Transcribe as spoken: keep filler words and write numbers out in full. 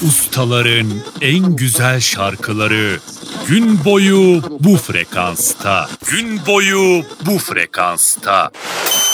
Ustaların en güzel şarkıları gün boyu bu frekansta. Gün boyu bu frekansta.